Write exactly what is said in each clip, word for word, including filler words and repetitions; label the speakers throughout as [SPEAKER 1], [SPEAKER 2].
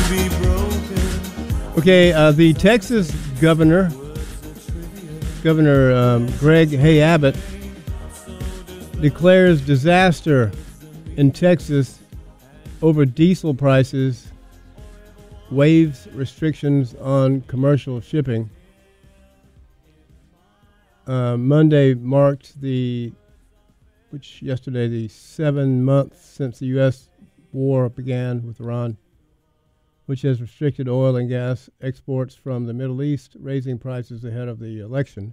[SPEAKER 1] be broken.
[SPEAKER 2] Okay, uh, the Texas governor, Governor um, Greg Hay Abbott, declares disaster in Texas over diesel prices, waives restrictions on commercial shipping. Uh, Monday marked the, which yesterday, the seven months since the U S war began with Iran, which has restricted oil and gas exports from the Middle East, raising prices ahead of the election.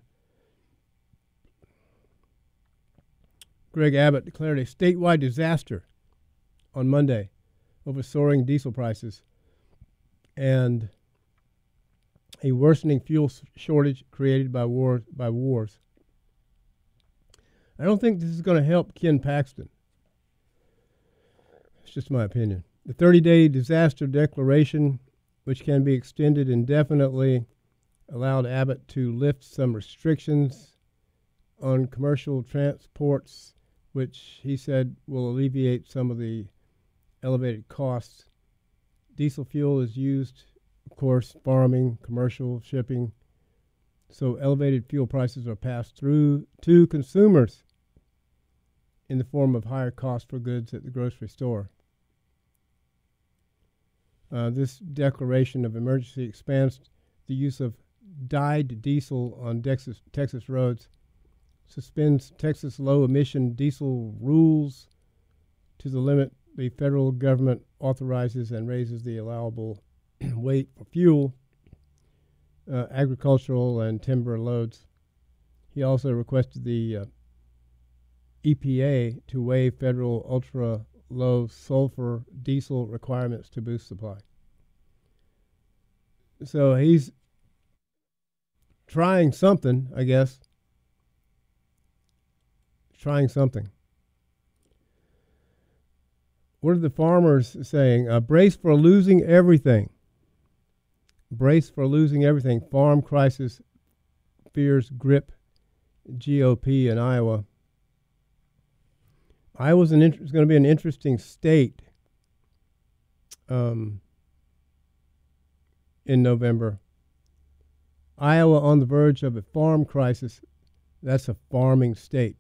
[SPEAKER 2] Greg Abbott declared a statewide disaster on Monday over soaring diesel prices and a worsening fuel shortage created by war by wars. I don't think this is going to help Ken Paxton. It's just my opinion. The thirty-day disaster declaration, which can be extended indefinitely, allowed Abbott to lift some restrictions on commercial transports, which he said will alleviate some of the elevated costs. Diesel fuel is used, of course, farming, commercial shipping, so elevated fuel prices are passed through to consumers in the form of higher cost for goods at the grocery store. Uh, this declaration of emergency expands the use of dyed diesel on Texas, Texas roads, suspends Texas low-emission diesel rules to the limit the federal government authorizes, and raises the allowable weight for fuel, uh, agricultural, and timber loads. He also requested the uh, E P A to waive federal ultra-low sulfur diesel requirements to boost supply. So he's trying something, I guess. Trying something. What are the farmers saying? Uh, brace for losing everything. Brace for losing everything. Farm crisis fears grip G O P in Iowa. Iowa's an int- is going to be an interesting state um, in November. Iowa on the verge of a farm crisis. That's a farming state.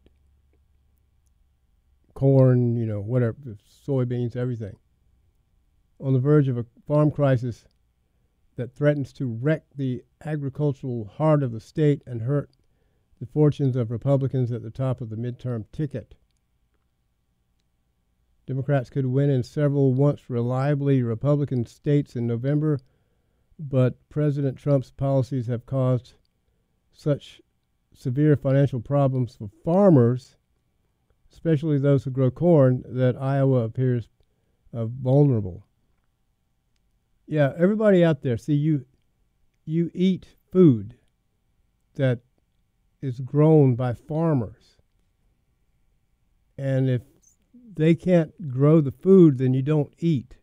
[SPEAKER 2] Corn, you know, whatever, soybeans, everything. On the verge of a farm crisis that threatens to wreck the agricultural heart of the state and hurt the fortunes of Republicans at the top of the midterm ticket. Democrats could win in several once reliably Republican states in November, but President Trump's policies have caused such severe financial problems for farmers, especially those who grow corn, that Iowa appears uh, vulnerable. Yeah, everybody out there, see, you you eat food that is grown by farmers. And if they can't grow the food, then you don't eat.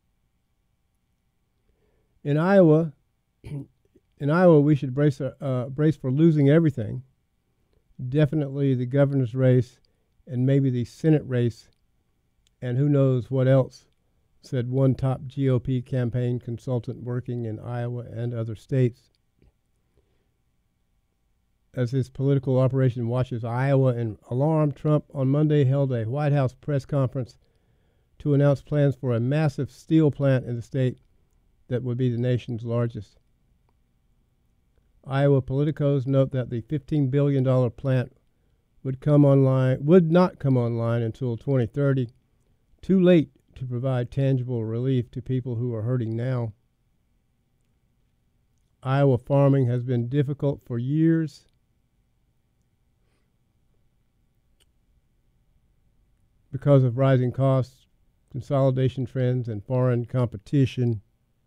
[SPEAKER 2] In Iowa, in Iowa, we should brace uh, brace for losing everything. Definitely the governor's race, and maybe the Senate race, and who knows what else, said one top G O P campaign consultant working in Iowa and other states. As his political operation watches Iowa in alarm, Trump on Monday held a White House press conference to announce plans for a massive steel plant in the state that would be the nation's largest. Iowa politicos note that the fifteen billion dollars plant would come online, would not come online until twenty thirty, too late to provide tangible relief to people who are hurting now. Iowa farming has been difficult for years. Because of rising costs, consolidation trends, and foreign competition.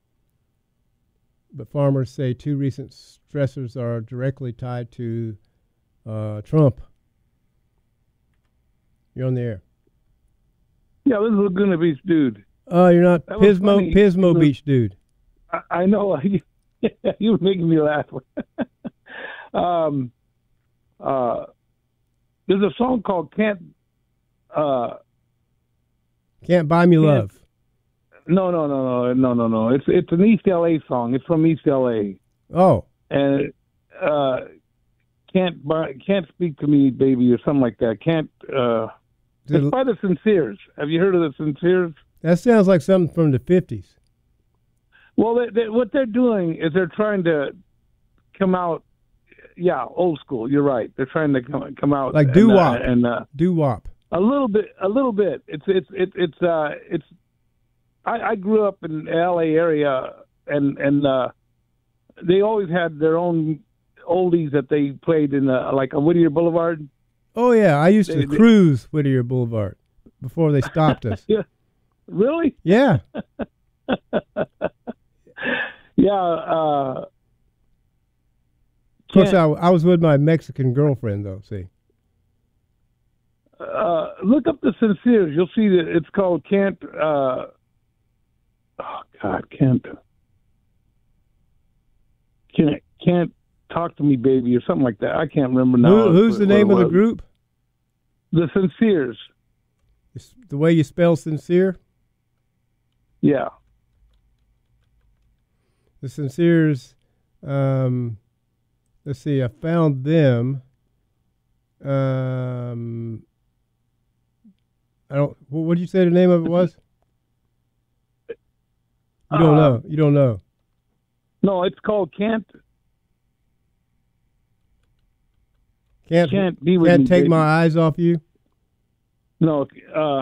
[SPEAKER 2] But farmers say two recent stressors are directly tied to uh, Trump. You're on the air.
[SPEAKER 3] Yeah, this is Laguna Beach dude.
[SPEAKER 2] Oh, you're not
[SPEAKER 3] That was
[SPEAKER 2] Pismo
[SPEAKER 3] funny.
[SPEAKER 2] Pismo
[SPEAKER 3] was-
[SPEAKER 2] Beach dude.
[SPEAKER 3] I, I know. You were making me laugh. um, uh, there's a song called "Can't." Uh,
[SPEAKER 2] Can't buy me
[SPEAKER 3] Can't-
[SPEAKER 2] love.
[SPEAKER 3] no, no, no, no, no, no, no. It's it's an East L A song. It's from East L A.
[SPEAKER 2] Oh,
[SPEAKER 3] And uh, can't buy, can't speak to me, baby, or something like that. Can't. Uh,
[SPEAKER 2] Is
[SPEAKER 3] it's
[SPEAKER 2] it-
[SPEAKER 3] by the Sinceres. Have you heard of the Sinceres?
[SPEAKER 2] that sounds like something from the fifties.
[SPEAKER 3] Well, they, they, what they're doing is they're trying to come out. Yeah, old school. You're right. They're trying to come come out
[SPEAKER 2] Like
[SPEAKER 3] and,
[SPEAKER 2] doo-wop.
[SPEAKER 3] uh, and uh,
[SPEAKER 2] Doo-wop.
[SPEAKER 3] a little bit. A little bit. It's it's it's it's uh it's. I, I grew up in the L A area, and and uh, they always had their own oldies that they played in uh, like a Whittier Boulevard.
[SPEAKER 2] Oh, yeah. I used to
[SPEAKER 3] They- they-
[SPEAKER 2] cruise Whittier Boulevard before they stopped us.
[SPEAKER 3] Yeah, really?
[SPEAKER 2] Yeah.
[SPEAKER 3] Yeah. Uh,
[SPEAKER 2] Of course,
[SPEAKER 3] can't-
[SPEAKER 2] I, I was with my Mexican girlfriend, though, see.
[SPEAKER 3] uh, look up the Sinceres. You'll see that it's called Can't. Uh, oh God, Can't. Can't can't talk to me, baby, or something like that. I can't remember now.
[SPEAKER 2] Who, who's the
[SPEAKER 3] what-
[SPEAKER 2] name
[SPEAKER 3] what
[SPEAKER 2] of
[SPEAKER 3] it
[SPEAKER 2] the
[SPEAKER 3] was.
[SPEAKER 2] group?
[SPEAKER 3] The Sinceres.
[SPEAKER 2] It's the way you spell sincere?
[SPEAKER 3] Yeah.
[SPEAKER 2] The Sinceres, um, let's see, I found them. Um, I don't, wh- what did you say the name of it was? You don't
[SPEAKER 3] Uh,
[SPEAKER 2] know. You don't know.
[SPEAKER 3] No, it's called Can't
[SPEAKER 2] Can't,
[SPEAKER 3] Can't Be With
[SPEAKER 2] can't
[SPEAKER 3] Me,
[SPEAKER 2] take
[SPEAKER 3] Baby.
[SPEAKER 2] my eyes off you.
[SPEAKER 3] No. Uh,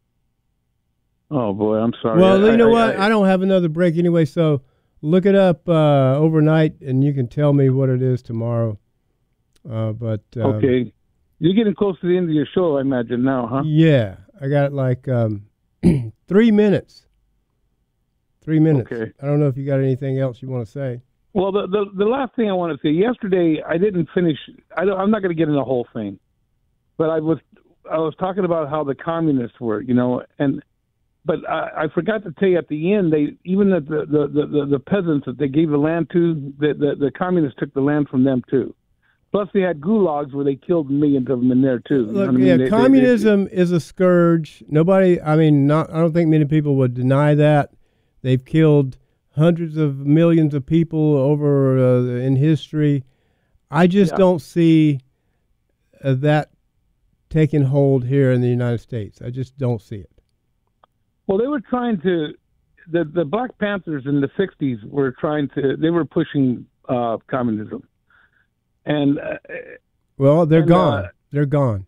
[SPEAKER 3] oh boy, I'm sorry.
[SPEAKER 2] Well,
[SPEAKER 3] I-
[SPEAKER 2] you know
[SPEAKER 3] I-
[SPEAKER 2] what?
[SPEAKER 3] I-
[SPEAKER 2] I don't have another break anyway, so look it up uh, overnight, and you can tell me what it is tomorrow. Uh, but um,
[SPEAKER 3] Okay. You're getting close to the end of your show, I imagine, now, huh?
[SPEAKER 2] yeah, I got like um, three minutes. Three minutes.
[SPEAKER 3] Okay.
[SPEAKER 2] I don't know if you got anything else you want to say.
[SPEAKER 3] Well, the, the the last thing I want to say, yesterday I didn't finish. I don't, I'm not going to get in the whole thing, but I was I was talking about how the communists were, you know, and but I, I forgot to tell you at the end, they even the the, the, the, the peasants that they gave the land to, the, the the communists took the land from them too. Plus, they had gulags where they killed millions of them in there too. You know
[SPEAKER 2] Look,
[SPEAKER 3] what I mean?
[SPEAKER 2] yeah,
[SPEAKER 3] They- they-
[SPEAKER 2] communism is a scourge. Nobody, I mean, not. I don't think many people would deny that. They've killed hundreds of millions of people over uh, in history. I just
[SPEAKER 3] Yeah.
[SPEAKER 2] don't see uh, that taking hold here in the United States. I just don't see it.
[SPEAKER 3] Well, they were trying to. The the Black Panthers in the sixties were trying to. They were pushing uh, communism, and uh,
[SPEAKER 2] Well, they're
[SPEAKER 3] And,
[SPEAKER 2] gone.
[SPEAKER 3] uh,
[SPEAKER 2] they're gone.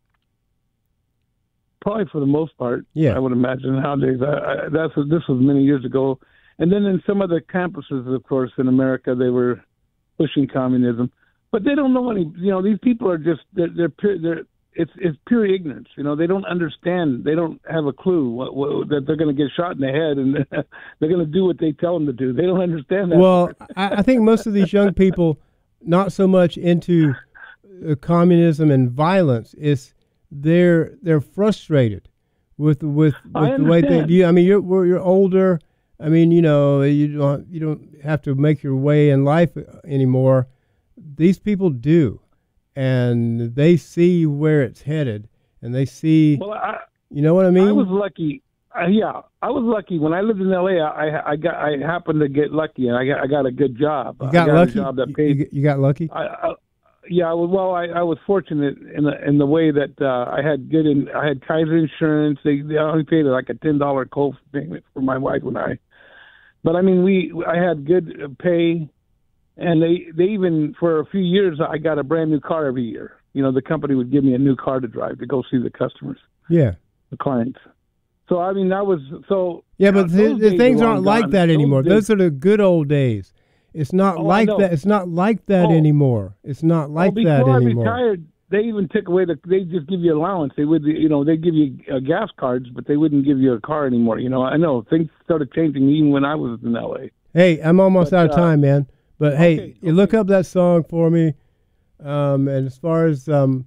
[SPEAKER 3] probably for the most part,
[SPEAKER 2] Yeah.
[SPEAKER 3] I would imagine nowadays. I, I, that's this was many years ago, and then in some of the campuses, of course, in America, they were pushing communism, but they don't know any. You know, these people are just they're they're, pure, they're it's it's pure ignorance. You know, they don't understand. They don't have a clue what, what, that they're going to get shot in the head and they're going to do what they tell them to do. They don't understand that.
[SPEAKER 2] Well, I, I think most of these young people, not so much into uh, communism and violence, is they're they're frustrated with with,
[SPEAKER 3] I
[SPEAKER 2] with the way they.
[SPEAKER 3] understand.
[SPEAKER 2] You, I mean, you're we're- you're older. I mean, you know, you don't you don't have to make your way in life anymore. These people do, and they see where it's headed, and they see.
[SPEAKER 3] well, I,
[SPEAKER 2] You know what I mean?
[SPEAKER 3] I was lucky. Uh, yeah, I was lucky when I lived in L A. I I got I happened to get lucky and I got I got a good job.
[SPEAKER 2] you got
[SPEAKER 3] I got
[SPEAKER 2] lucky.
[SPEAKER 3] a job that
[SPEAKER 2] You-
[SPEAKER 3] paid.
[SPEAKER 2] you, you got lucky.
[SPEAKER 3] I, I, yeah, I was- well, I, I was fortunate in the in the way that uh, I had good in, I had Kaiser insurance. They they only paid like a ten dollar co-payment for my wife and I. But I mean, we I had good pay, and they they even for a few years I got a brand new car every year. You know, the company would give me a new car to drive to go see the customers,
[SPEAKER 2] Yeah.
[SPEAKER 3] the clients. So I mean, that was so.
[SPEAKER 2] Yeah, but
[SPEAKER 3] uh,
[SPEAKER 2] the,
[SPEAKER 3] those
[SPEAKER 2] the
[SPEAKER 3] days
[SPEAKER 2] things
[SPEAKER 3] are
[SPEAKER 2] aren't
[SPEAKER 3] long
[SPEAKER 2] like
[SPEAKER 3] gone.
[SPEAKER 2] that
[SPEAKER 3] Those
[SPEAKER 2] anymore.
[SPEAKER 3] days-
[SPEAKER 2] Those are the good old days. It's not
[SPEAKER 3] Oh, I
[SPEAKER 2] like
[SPEAKER 3] know.
[SPEAKER 2] that. It's not like that
[SPEAKER 3] Oh.
[SPEAKER 2] anymore. It's not like
[SPEAKER 3] well,
[SPEAKER 2] that
[SPEAKER 3] before I
[SPEAKER 2] anymore.
[SPEAKER 3] retired, they even took away the. They just give you allowance. They would, you know, they give you uh, gas cards, but they wouldn't give you a car anymore. You know, I know things started changing even when I was in L A.
[SPEAKER 2] Hey, I'm almost
[SPEAKER 3] But,
[SPEAKER 2] out of
[SPEAKER 3] uh,
[SPEAKER 2] time, man. But hey,
[SPEAKER 3] okay,
[SPEAKER 2] you look up that song for me. Um, and as far as um,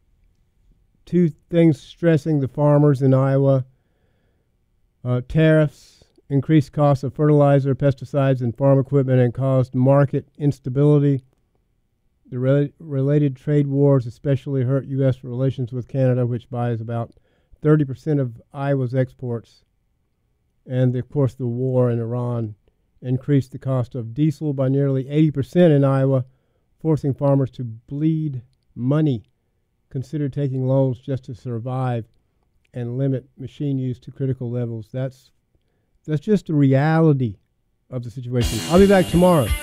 [SPEAKER 2] two things stressing the farmers in Iowa, uh, tariffs, increased costs of fertilizer, pesticides, and farm equipment, and caused market instability. The re- related trade wars especially hurt U S relations with Canada, which buys about thirty percent of Iowa's exports. And of course, the war in Iran increased the cost of diesel by nearly eighty percent in Iowa, forcing farmers to bleed money, consider taking loans just to survive, and limit machine use to critical levels. That's that's just the reality of the situation. I'll be back tomorrow.